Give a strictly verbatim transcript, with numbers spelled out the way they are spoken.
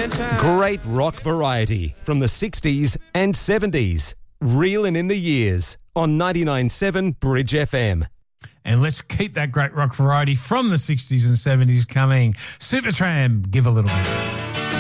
in time. Great rock variety from the sixties and seventies. Reelin' in the Years on ninety-nine point seven Bridge F M. And let's keep that great rock variety from the sixties and seventies coming. Supertramp, Give a Little Bit.